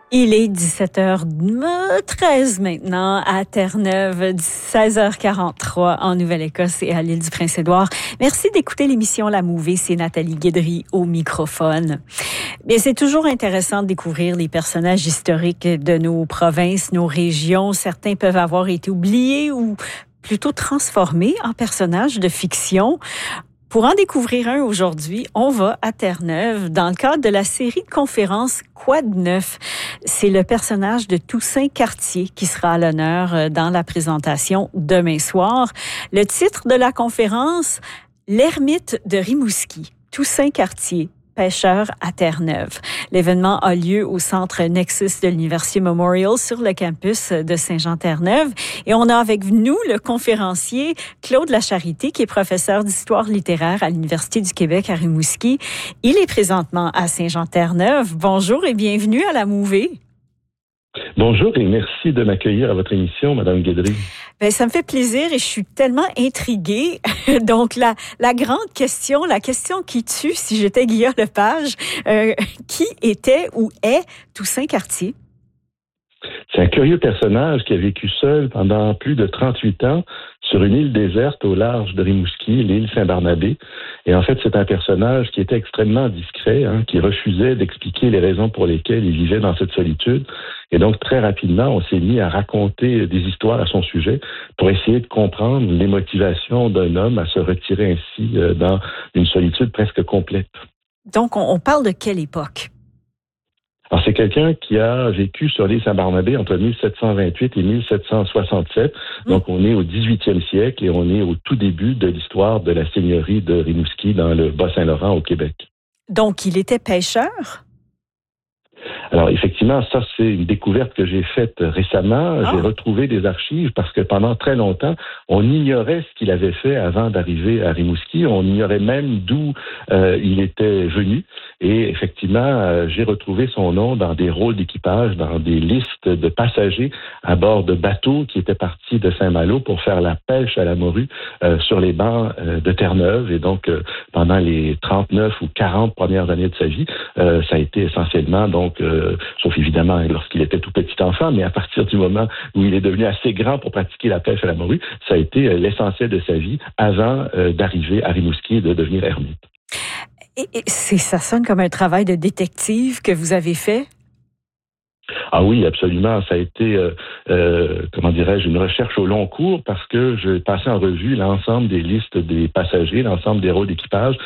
Il est 17h13 maintenant à Terre-Neuve, 16h43 en Nouvelle-Écosse et à l'île du Prince-Édouard. Merci d'écouter l'émission La Mouvée, c'est Nathalie Guédry au microphone. Bien, c'est toujours intéressant de découvrir les personnages historiques de nos provinces, nos régions. Certains peuvent avoir été oubliés ou plutôt transformés en personnages de fiction. Pour en découvrir un aujourd'hui, on va à Terre-Neuve dans le cadre de la série de conférences Quoi de neuf? C'est le personnage de Toussaint Cartier qui sera à l'honneur dans la présentation demain soir. Le titre de la conférence, L'ermite de Rimouski, Toussaint Cartier, pêcheur à Terre-Neuve. L'événement a lieu au centre Nexus de l'Université Memorial sur le campus de Saint-Jean-Terre-Neuve. Et on a avec nous le conférencier Claude Lacharité, qui est professeur d'histoire littéraire à l'Université du Québec à Rimouski. Il est présentement à Saint-Jean-Terre-Neuve. Bonjour et bienvenue à La Mouvée. Bonjour et merci de m'accueillir à votre émission, Madame Guédry. Ben, ça me fait plaisir et je suis tellement intriguée. Donc, la grande question, la question qui tue, si j'étais Guillaume Lepage, qui était ou est Toussaint Cartier? C'est un curieux personnage qui a vécu seul pendant plus de 38 ans sur une île déserte au large de Rimouski, l'île Saint-Barnabé. Et en fait, c'est un personnage qui était extrêmement discret, qui refusait d'expliquer les raisons pour lesquelles il vivait dans cette solitude. Et donc, très rapidement, on s'est mis à raconter des histoires à son sujet pour essayer de comprendre les motivations d'un homme à se retirer ainsi dans une solitude presque complète. Donc, on parle de quelle époque? Alors, c'est quelqu'un qui a vécu sur l'île Saint-Barnabé entre 1728 et 1767. Donc, on est au 18e siècle et on est au tout début de l'histoire de la seigneurie de Rimouski dans le Bas-Saint-Laurent au Québec. Donc, il était pêcheur? Alors, effectivement, ça, c'est une découverte que j'ai faite récemment. J'ai retrouvé des archives parce que pendant très longtemps, on ignorait ce qu'il avait fait avant d'arriver à Rimouski. On ignorait même d'où il était venu. Et effectivement, j'ai retrouvé son nom dans des rôles d'équipage, dans des listes de passagers à bord de bateaux qui étaient partis de Saint-Malo pour faire la pêche à la morue sur les bancs de Terre-Neuve. Et donc, pendant les 39 ou 40 premières années de sa vie, ça a été essentiellement, donc, sauf évidemment lorsqu'il était tout petit enfant, mais à partir du moment où il est devenu assez grand pour pratiquer la pêche à la morue, ça a été l'essentiel de sa vie avant d'arriver à Rimouski et de devenir ermite. Et ça sonne comme un travail de détective que vous avez fait? Ah oui, absolument. Ça a été, une recherche au long cours parce que je passais en revue l'ensemble des listes des passagers, l'ensemble des rôles d'équipage